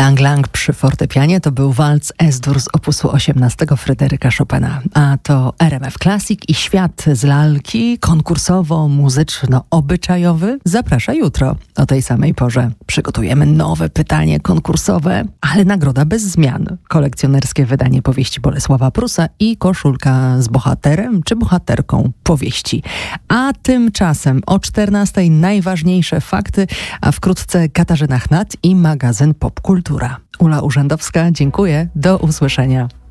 Lang Lang przy fortepianie to był walc S-dur z opusu 18 Fryderyka Chopina. A to RMF Classic i świat z lalki konkursowo-muzyczno-obyczajowy zaprasza jutro o tej samej porze. Przygotujemy nowe pytanie konkursowe, ale nagroda bez zmian. Kolekcjonerskie wydanie powieści Bolesława Prusa i koszulka z bohaterem czy bohaterką powieści. A tymczasem o 14:00 najważniejsze fakty, a wkrótce Katarzyna Chnat i magazyn Popkultura. Ula Urzędowska, dziękuję. Do usłyszenia.